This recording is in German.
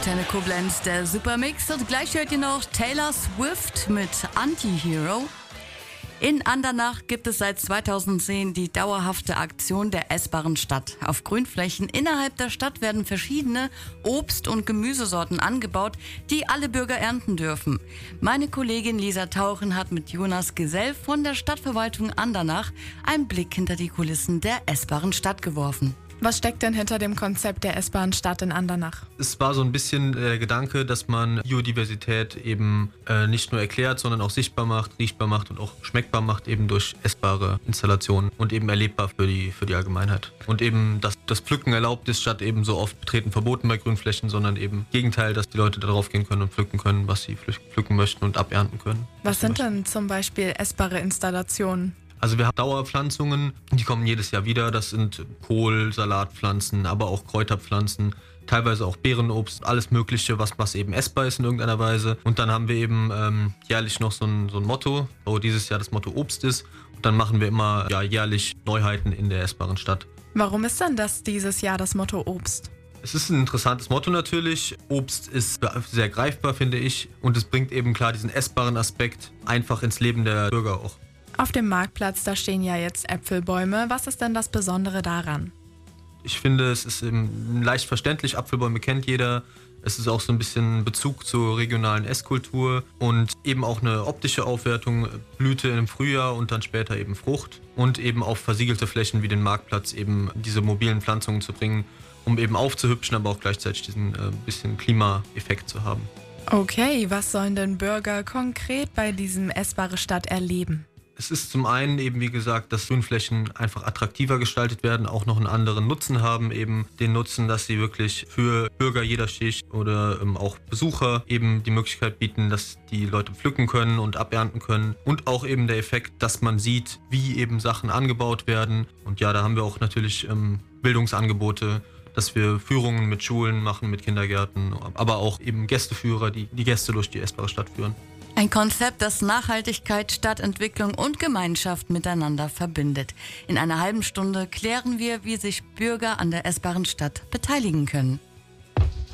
Antenne Koblenz, der Supermix. Und gleich hört ihr noch Taylor Swift mit Anti-Hero. In Andernach gibt es seit 2010 die dauerhafte Aktion der essbaren Stadt. Auf Grünflächen innerhalb der Stadt werden verschiedene Obst- und Gemüsesorten angebaut, die alle Bürger ernten dürfen. Meine Kollegin Lisa Tauchen hat mit Jonas Gesell von der Stadtverwaltung Andernach einen Blick hinter die Kulissen der essbaren Stadt geworfen. Was steckt denn hinter dem Konzept der essbaren Stadt in Andernach? Es war so ein bisschen der Gedanke, dass man Biodiversität eben nicht nur erklärt, sondern auch sichtbar macht, riechbar macht und auch schmeckbar macht, eben durch essbare Installationen und eben erlebbar für die Allgemeinheit. Und eben, dass das Pflücken erlaubt ist, statt eben so oft betreten verboten bei Grünflächen, sondern eben im Gegenteil, dass die Leute darauf gehen können und pflücken können, was sie pflücken möchten und abernten können. Was sind denn zum Beispiel essbare Installationen? Also wir haben Dauerpflanzungen, die kommen jedes Jahr wieder. Das sind Kohl, Salatpflanzen, aber auch Kräuterpflanzen, teilweise auch Beerenobst, alles Mögliche, was eben essbar ist in irgendeiner Weise. Und dann haben wir eben jährlich noch so ein Motto, wo dieses Jahr das Motto Obst ist. Und dann machen wir immer jährlich Neuheiten in der essbaren Stadt. Warum ist denn das dieses Jahr das Motto Obst? Es ist ein interessantes Motto natürlich. Obst ist sehr greifbar, finde ich. Und es bringt eben klar diesen essbaren Aspekt einfach ins Leben der Bürger auch. Auf dem Marktplatz, da stehen ja jetzt Äpfelbäume. Was ist denn das Besondere daran? Ich finde, es ist eben leicht verständlich. Apfelbäume kennt jeder. Es ist auch so ein bisschen Bezug zur regionalen Esskultur und eben auch eine optische Aufwertung, Blüte im Frühjahr und dann später eben Frucht und eben auf versiegelte Flächen wie den Marktplatz eben diese mobilen Pflanzungen zu bringen, um eben aufzuhübschen, aber auch gleichzeitig diesen bisschen Klimaeffekt zu haben. Okay, was sollen denn Bürger konkret bei diesem Essbare Stadt erleben? Es ist zum einen eben, wie gesagt, dass Grünflächen einfach attraktiver gestaltet werden, auch noch einen anderen Nutzen haben, eben den Nutzen, dass sie wirklich für Bürger jeder Schicht oder auch Besucher eben die Möglichkeit bieten, dass die Leute pflücken können und abernten können und auch eben der Effekt, dass man sieht, wie eben Sachen angebaut werden. Und ja, da haben wir auch natürlich Bildungsangebote, dass wir Führungen mit Schulen machen, mit Kindergärten, aber auch eben Gästeführer, die Gäste durch die essbare Stadt führen. Ein Konzept, das Nachhaltigkeit, Stadtentwicklung und Gemeinschaft miteinander verbindet. In einer halben Stunde klären wir, wie sich Bürger an der essbaren Stadt beteiligen können.